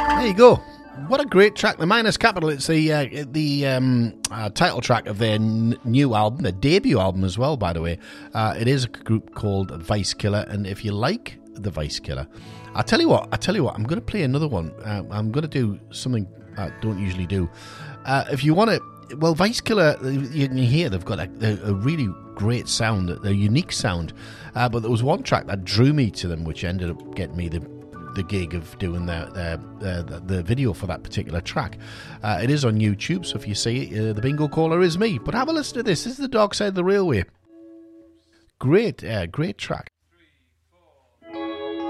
There you go. What a great track. The Minus Capital. It's the title track of their new album, their debut album as well, by the way. It is a group called Vice Killer, and if you like the Vice Killer, I tell you what, I'm going to play another one. I'm going to do something I don't usually do. If you want to, well, Vice Killer, you can hear they've got a really great sound, a unique sound. But there was one track that drew me to them, which ended up getting me the gig of doing the video for that particular track. It is on YouTube, so if you see it, the bingo caller is me. But have a listen to this. This is The Dark Side of the Railway. Great track.